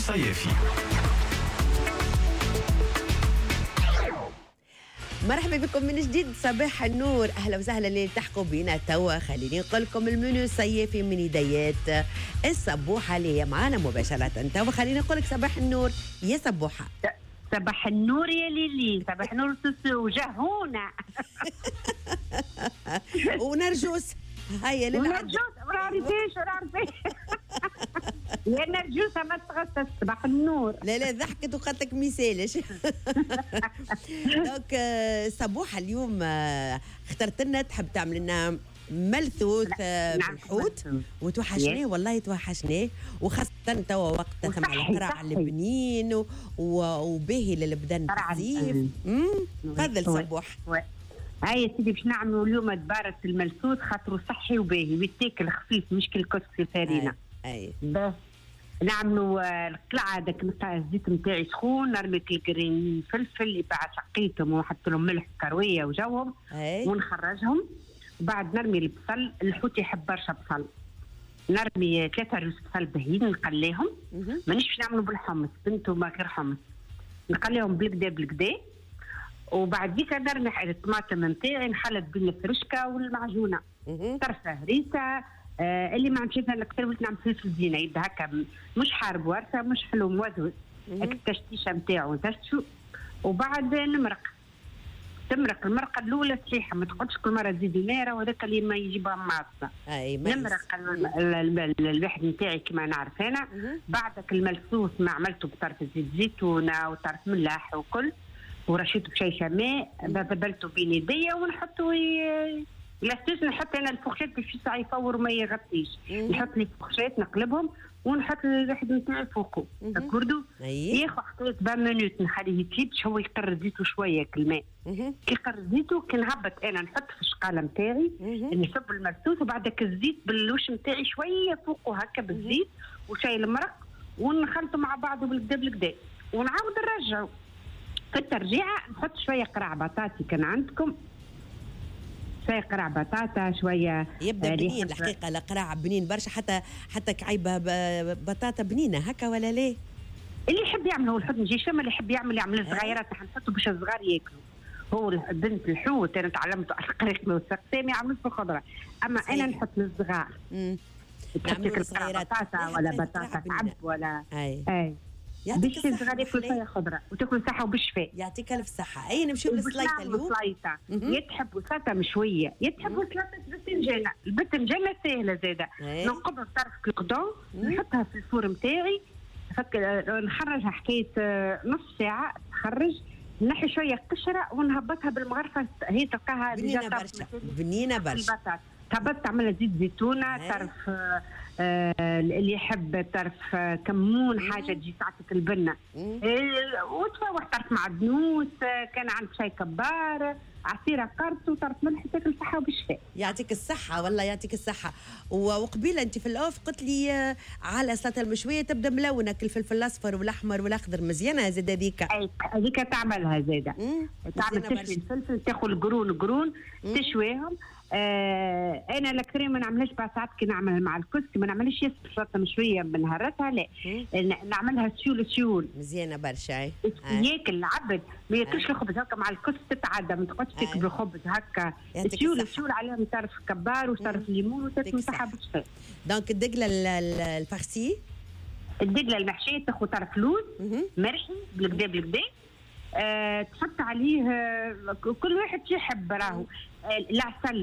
صيفي. مرحبا بكم من جديد صباح النور، اهلا وسهلا اللي تحكوا بينا توا. خليني نقول لكم المنيو الصيفي من بدايات الصبوحه اللي هي معانا مباشره توا. خليني نقول لك صباح النور يا صبوحه. صباح النور يا ليلي، صباح النور وجهونا ونرجوس هيا ونرجوس ولا عرفتيش يا نرجوسة ما تغسل صباح النور. لا ضحكت وقالت لك ميسالش. دونك صبوحه اليوم اخترت لنا تحب تعمل لنا ملثوث بالحوت وتوحشناه والله توحشناه، وخاصة توا وقت ثم القرع البنين وباهي للبدن بالزيف. تفضل صبوح. هاي يا سيدي باش نعملوا اليوم دبارة الملثوث خاطره صحي وباهي ويتاكل خفيف مش كالكسكس الفارينة. اي بس نعملوا القلعه هذاك نقطع الزيت نتاعي سخون، نرمي الجرين فلفل اللي بعد شقيتهم ونحط لهم ملح كرويه وجوهم ونخرجهم. بعد نرمي البصل، الحوت يحب برشا بصل، نرمي 3 رؤوس بصل باهيين نقليهم. مانيش باش نعملوا بالحمص بنتو ما غير حمص، نقليهم بالكدا وبعد ديك نرمي الطماطم نتاعي نخلط بين الفرشكه والمعجونه طرفه هريسه. اللي ما مشيت انا اكثر وليت نعمل فلفل زينه يبدا هكا مش حارب ورثه مش حلو موزوز التشتيشه نتاعو نتشتو. وبعد تمرق المرقه الاولى صحيحه، ما تقعدش كل مره تزيدي ناره وهذاك اللي ما يجيبها معصه. نمرق الواحد نتاعي كما نعرف انا. بعدك الملثوث ما عملته بطرف زيت زيتونه وطرف ملاح وكل، ورشيته بشيشه ماء بلته بين يديا ونحطه لاستيش. نحط انا الفخشات باش ساعه يفور وما يغطيش، نحط لي الفخشات نقلبهم ونحط الواحد نتاعي فوقه تكردو ياخذ حكايه 20 مينوت نخليه يتليب هو يقر زيتو شويه كالماء. كي يقر زيتو كي نهبط انا نحط في الشقاله نتاعي نصب الملثوث وبعدك الزيت بالوش نتاعي شويه فوقه هكا بالزيت وشاي المرق ونخلطه مع بعضه بالكدا ونعاود نرجعه. في الترجيعه نحط شويه قرع بطاطي كان عندكم، شويه قرع بطاطا شويه يبدا بنين الحقيقه. القرع بنين برشا، حتى كعيبه بطاطا بنينه هكا ولا ليه؟ اللي يحب يعمل هو الحوت نجي شم، اللي يحب يعمل صغيرات نحطوا باش الصغار ياكلوا. هو بنت الحوت انا تعلمته على القريق والسقسام يعملوا في الخضره، اما صحيح. انا نحط للصغار نعملوا صغيرات بطاطا ولا بطاطا عب ولا اي يعطيك الصحة ياكل فيها خضرة وتاكل صحة وبالشفاء. يعطيك ألف صحة. أي نمشيو للسلايطة اليوم. سلايطة يتحبوا سلطة مشوية، يتحبوا سلطة باذنجانة. الباذنجانة سهلة زادة. ننقبها طرف القدام نحطها في الفور نتاعي نخرجها حكاية نص ساعة تخرج، نحي شوية قشرة ونهبطها بالمغرفة هي تلقاها بنينة برشا. تهبط تعملها زيت زيتونة طرف اللي يحب طرف كمون حاجه تجي تعطيك البنه وتفوح طرف معدنوس كان عندك شاي كبار عصيره قرص وطرف ملح تاكل صحه وبالشفاء. يعطيك الصحه والله يعطيك الصحه. وقبيله انت في الاوف قلت لي على السلطه المشويه تبدا ملونه الفلفل الاصفر والاحمر والاخضر مزيانه زاده هذيك. اي هذيك تعملها زاده تعمل تشوي الفلفل تاخذ قرون تشويهم. انا الكريم ما نعملهاش ساعات كي نعملها مع الكسك ما نعملهاش ياسر سلطه مشويه بنهرتها لا نعملها سيول مزيانه برشا. ياكل العبد ما ياكلش الخبز هكا مع الكسك تتعدى ما تقعدش تاكل الخبز هكا سيول عليهم طرف كبار وطرف ليمون وتاكل صحه بالشفاء. دونك الدقله الفارسي الدقله المحشيه تاخذ طرف لوز مرحي بالكدا تحط عليه كل واحد يحب راهو العسل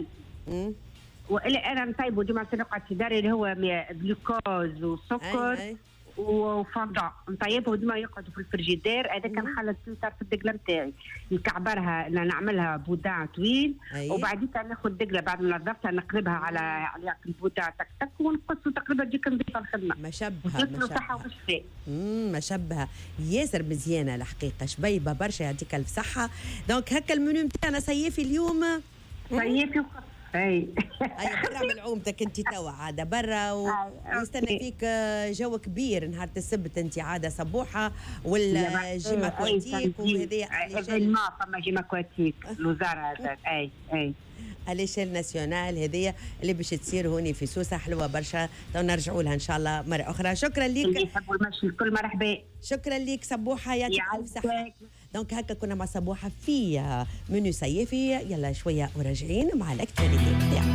والا انا نطيبه ديما نقعد في داري اللي هو جلوكوز وسكر وفندق نطيبه ديما يقعدوا في الفريجيدير. هذا كان نخلط في طرف الدقله نتاعي نكعبرها نعملها بوداع طويل وبعدين ناخذ الدقله بعد ما نضفتها نقلبها على البوداع تك تك ونقص وتقريبا تجيك نضيف الخدمه ما شبهها صحه وبالشفاء. ما شبهها ياسر مزيانه الحقيقه شبيبه برشا يعطيك الف صحه. دونك هكا المنيو نتاعنا صيفي اليوم صيفي اي برا من عومتك انت توا عاده برا ويستنى فيك جو كبير نهار السبت انت عاده صبوحه ولا جيم اكواتيك وهذايا ايفينمون فما جيم اكواتيك الوزاره هذا اي الاشيل ناسيونال هذيا اللي باش تصير هوني في سوسه حلوه برشا. تو نرجعوا لها ان شاء الله مره اخرى. شكرا ليك. اللي يحبوا المشي الكل مرحبا. شكرا ليك صبوحه، يعطيك الف صحه. دونك هكا كنا مع صبوحه في منو صيفي. يلا شويه وراجعين مع الاكتواليتي.